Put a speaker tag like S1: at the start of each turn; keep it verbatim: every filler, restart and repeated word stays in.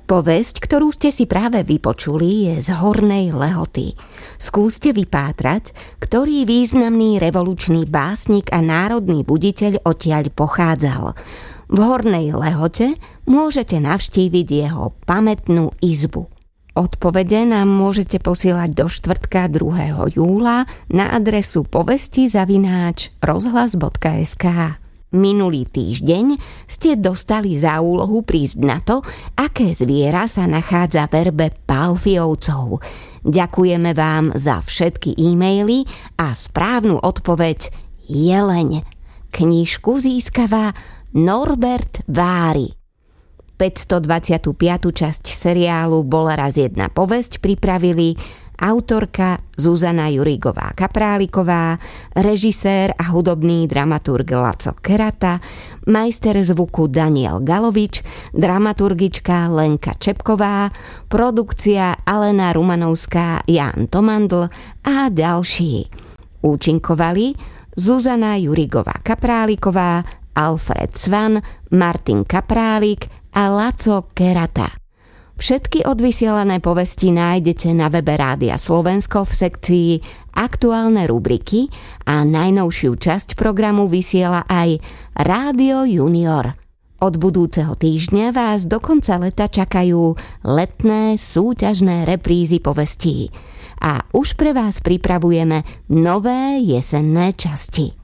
S1: Povesť, ktorú ste si práve vypočuli, je z Hornej Lehoty. Skúste vypátrať, ktorý významný revolučný básnik a národný buditeľ odtiaľ pochádzal. V Hornej Lehote môžete navštíviť jeho pamätnú izbu. Odpovede nám môžete posielať do štvrtka druhého júla na adresu povesti zavináč rozhlas bodka es ká. Minulý týždeň ste dostali za úlohu prísť na to, aké zviera sa nachádza v erbe Pálfiovcov. Ďakujeme vám za všetky e-maily a správnu odpoveď jeleň. Knižku získava Norbert Vári. päťstodvadsiatu piatu časť seriálu Bola raz jedna povesť pripravili autorka Zuzana Jurigová-Kapráliková, režisér a hudobný dramaturg Laco Kerata, majster zvuku Daniel Galovič, dramaturgička Lenka Čepková, produkcia Alena Rumanovská, Ján Tomandl a ďalší. Účinkovali Zuzana Jurigová-Kapráliková, Alfred Svan, Martin Kaprálik a Laco Kerata. Všetky odvysielané povesti nájdete na webe Rádia Slovensko v sekcii Aktuálne rubriky a najnovšiu časť programu vysiela aj Rádio Junior. Od budúceho týždňa vás do konca leta čakajú letné súťažné reprízy povestí. A už pre vás pripravujeme nové jesenné časti.